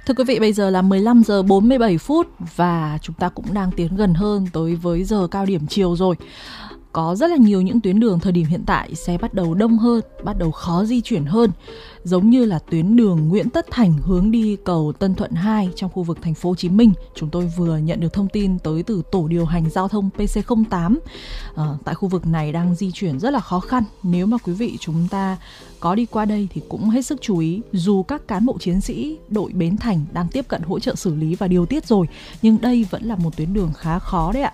Thưa quý vị, bây giờ là 15 giờ 47 phút và chúng ta cũng đang tiến gần hơn tới với giờ cao điểm chiều rồi. Có rất là nhiều những tuyến đường thời điểm hiện tại xe bắt đầu đông hơn, bắt đầu khó di chuyển hơn. Giống như là tuyến đường Nguyễn Tất Thành hướng đi cầu Tân Thuận 2 trong khu vực thành phố Hồ Chí Minh. Chúng tôi vừa nhận được thông tin tới từ tổ điều hành giao thông PC08. Tại khu vực này đang di chuyển rất là khó khăn. Nếu mà quý vị chúng ta có đi qua đây thì cũng hết sức chú ý. Dù các cán bộ chiến sĩ đội Bến Thành đang tiếp cận hỗ trợ xử lý và điều tiết rồi, nhưng đây vẫn là một tuyến đường khá khó đấy ạ.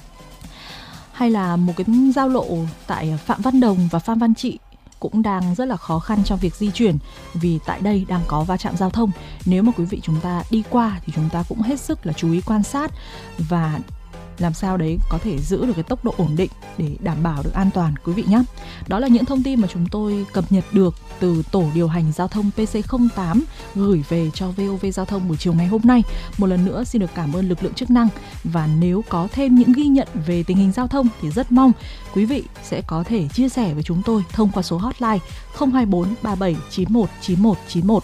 Hay là một cái giao lộ tại Phạm Văn Đồng và Phan Văn Trị cũng đang rất là khó khăn trong việc di chuyển vì tại đây đang có va chạm giao thông. Nếu mà quý vị chúng ta đi qua thì chúng ta cũng hết sức là chú ý quan sát và làm sao đấy có thể giữ được cái tốc độ ổn định để đảm bảo được an toàn quý vị nhé. Đó là những thông tin mà chúng tôi cập nhật được từ tổ điều hành giao thông PC08 gửi về cho VOV Giao thông buổi chiều ngày hôm nay. Một lần nữa xin được cảm ơn lực lượng chức năng, và nếu có thêm những ghi nhận về tình hình giao thông thì rất mong quý vị sẽ có thể chia sẻ với chúng tôi thông qua số hotline 024 37 91 91 91.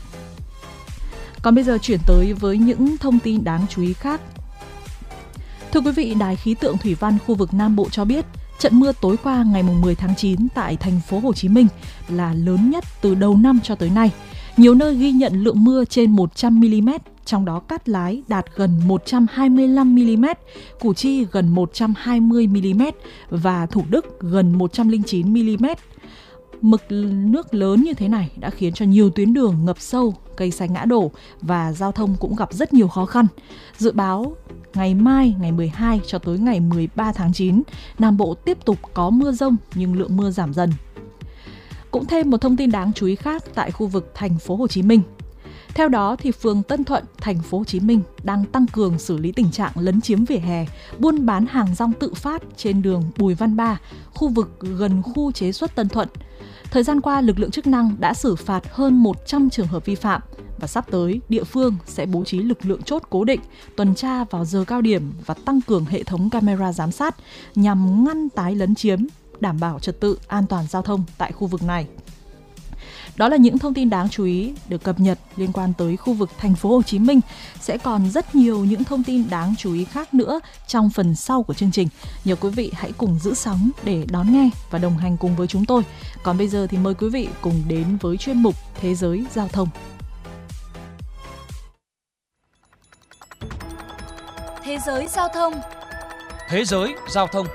Còn bây giờ chuyển tới với những thông tin đáng chú ý khác. Thưa quý vị, Đài khí tượng thủy văn khu vực Nam Bộ cho biết, trận mưa tối qua ngày 10 tháng 9 tại thành phố Hồ Chí Minh là lớn nhất từ đầu năm cho tới nay. Nhiều nơi ghi nhận lượng mưa trên 100 mm, trong đó Cát Lái đạt gần 125 mm, Củ Chi gần 120 mm và Thủ Đức gần 109 mm. Mực nước lớn như thế này đã khiến cho nhiều tuyến đường ngập sâu, cây xanh ngã đổ và giao thông cũng gặp rất nhiều khó khăn. Dự báo ngày mai, ngày 12 cho tới ngày 13 tháng 9, Nam Bộ tiếp tục có mưa dông nhưng lượng mưa giảm dần. Cũng thêm một thông tin đáng chú ý khác tại khu vực thành phố Hồ Chí Minh. Theo đó thì phường Tân Thuận, thành phố Hồ Chí Minh đang tăng cường xử lý tình trạng lấn chiếm vỉa hè, buôn bán hàng rong tự phát trên đường Bùi Văn Ba, khu vực gần khu chế xuất Tân Thuận. Thời gian qua, lực lượng chức năng đã xử phạt hơn 100 trường hợp vi phạm và sắp tới địa phương sẽ bố trí lực lượng chốt cố định, tuần tra vào giờ cao điểm và tăng cường hệ thống camera giám sát nhằm ngăn tái lấn chiếm, đảm bảo trật tự an toàn giao thông tại khu vực này. Đó là những thông tin đáng chú ý được cập nhật liên quan tới khu vực thành phố Hồ Chí Minh. Sẽ còn rất nhiều những thông tin đáng chú ý khác nữa trong phần sau của chương trình. Nhờ quý vị hãy cùng giữ sóng để đón nghe và đồng hành cùng với chúng tôi. Còn bây giờ thì mời quý vị cùng đến với chuyên mục Thế giới Giao thông. Thế giới Giao thông. Thế giới Giao thông.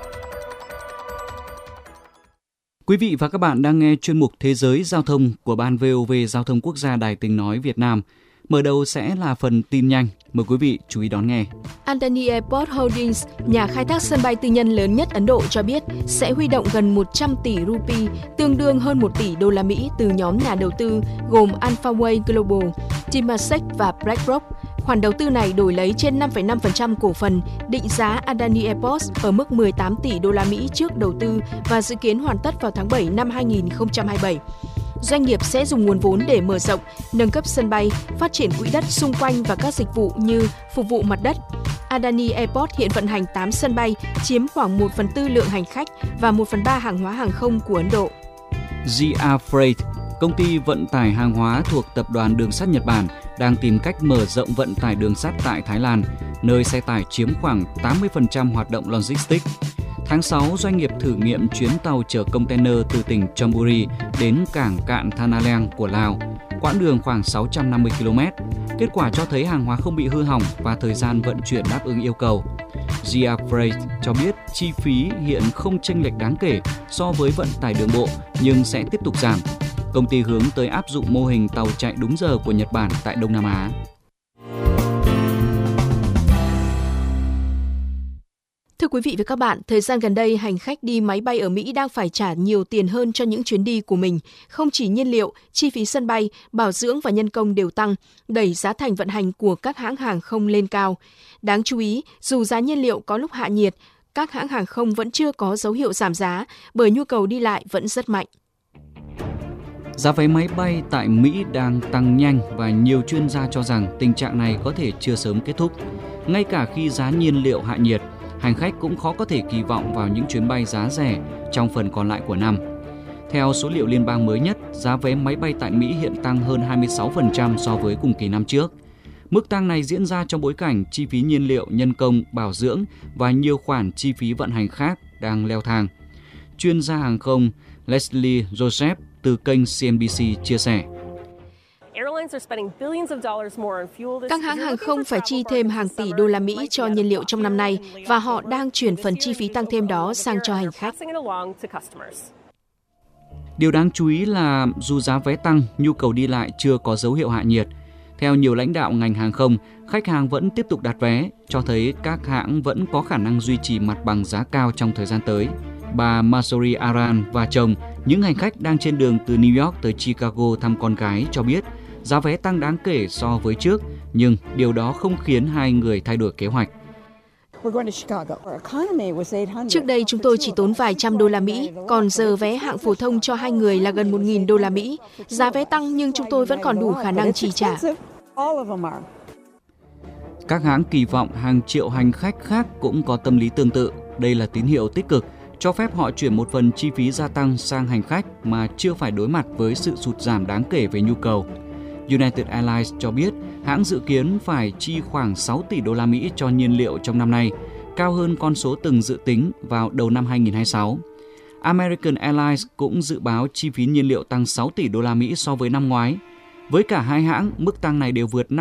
Quý vị và các bạn đang nghe chuyên mục Thế giới Giao thông của Ban VOV Giao thông Quốc gia Đài Tiếng nói Việt Nam. Mở đầu sẽ là phần tin nhanh. Mời quý vị chú ý đón nghe. Adani Airport Holdings, nhà khai thác sân bay tư nhân lớn nhất Ấn Độ cho biết sẽ huy động gần 100 tỷ rupee, tương đương hơn 1 tỷ đô la Mỹ từ nhóm nhà đầu tư gồm Alphaway Global, Temasek và BlackRock. Khoản đầu tư này đổi lấy trên 5,5% cổ phần, định giá Adani Airport ở mức 18 tỷ đô la Mỹ trước đầu tư và dự kiến hoàn tất vào tháng 7 năm 2027. Doanh nghiệp sẽ dùng nguồn vốn để mở rộng, nâng cấp sân bay, phát triển quỹ đất xung quanh và các dịch vụ như phục vụ mặt đất. Adani Airport hiện vận hành 8 sân bay, chiếm khoảng 1/4 lượng hành khách và 1/3 hàng hóa hàng không của Ấn Độ. GR Freight, công ty vận tải hàng hóa thuộc Tập đoàn Đường sắt Nhật Bản, đang tìm cách mở rộng vận tải đường sắt tại Thái Lan, nơi xe tải chiếm khoảng 80% hoạt động logistics. Tháng 6, doanh nghiệp thử nghiệm chuyến tàu chở container từ tỉnh Chonburi đến cảng cạn Thanaleng của Lào, quãng đường khoảng 650 km. Kết quả cho thấy hàng hóa không bị hư hỏng và thời gian vận chuyển đáp ứng yêu cầu. GR Freight cho biết chi phí hiện không chênh lệch đáng kể so với vận tải đường bộ nhưng sẽ tiếp tục giảm. Công ty hướng tới áp dụng mô hình tàu chạy đúng giờ của Nhật Bản tại Đông Nam Á. Thưa quý vị và các bạn, thời gian gần đây, hành khách đi máy bay ở Mỹ đang phải trả nhiều tiền hơn cho những chuyến đi của mình. Không chỉ nhiên liệu, chi phí sân bay, bảo dưỡng và nhân công đều tăng, đẩy giá thành vận hành của các hãng hàng không lên cao. Đáng chú ý, dù giá nhiên liệu có lúc hạ nhiệt, các hãng hàng không vẫn chưa có dấu hiệu giảm giá bởi nhu cầu đi lại vẫn rất mạnh. Giá vé máy bay tại Mỹ đang tăng nhanh và nhiều chuyên gia cho rằng tình trạng này có thể chưa sớm kết thúc. Ngay cả khi giá nhiên liệu hạ nhiệt, hành khách cũng khó có thể kỳ vọng vào những chuyến bay giá rẻ trong phần còn lại của năm. Theo số liệu liên bang mới nhất, giá vé máy bay tại Mỹ hiện tăng hơn 26% so với cùng kỳ năm trước. Mức tăng này diễn ra trong bối cảnh chi phí nhiên liệu, nhân công, bảo dưỡng và nhiều khoản chi phí vận hành khác đang leo thang. Chuyên gia hàng không Leslie Joseph từ kênh CNBC chia sẻ. Các hãng hàng không phải chi thêm hàng tỷ đô la Mỹ cho nhiên liệu trong năm nay và họ đang chuyển phần chi phí tăng thêm đó sang cho hành khách. Điều đáng chú ý là dù giá vé tăng, nhu cầu đi lại chưa có dấu hiệu hạ nhiệt. Theo nhiều lãnh đạo ngành hàng không, khách hàng vẫn tiếp tục đặt vé, cho thấy các hãng vẫn có khả năng duy trì mặt bằng giá cao trong thời gian tới. Bà Marjorie Aran và chồng, những hành khách đang trên đường từ New York tới Chicago thăm con gái cho biết giá vé tăng đáng kể so với trước, nhưng điều đó không khiến hai người thay đổi kế hoạch. Trước đây chúng tôi chỉ tốn vài trăm đô la Mỹ, còn giờ vé hạng phổ thông cho hai người là gần 1.000 đô la Mỹ. Giá vé tăng nhưng chúng tôi vẫn còn đủ khả năng chi trả. Các hãng kỳ vọng hàng triệu hành khách khác cũng có tâm lý tương tự. Đây là tín hiệu tích cực, cho phép họ chuyển một phần chi phí gia tăng sang hành khách mà chưa phải đối mặt với sự sụt giảm đáng kể về nhu cầu. United Airlines cho biết hãng dự kiến phải chi khoảng 6 tỷ đô la Mỹ cho nhiên liệu trong năm nay, cao hơn con số từng dự tính vào đầu năm 2026. American Airlines cũng dự báo chi phí nhiên liệu tăng 6 tỷ đô la Mỹ so với năm ngoái. Với cả hai hãng, mức tăng này đều vượt